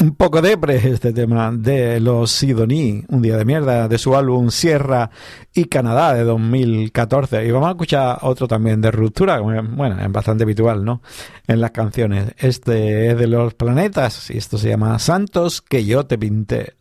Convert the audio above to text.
Un poco depre este tema de los Sidoní, un día de mierda, de su álbum Sierra y Canadá de 2014. Y vamos a escuchar otro también de ruptura, bueno, es bastante habitual, ¿no? En las canciones. Este es de Los Planetas y esto se llama Santos que yo te pinté.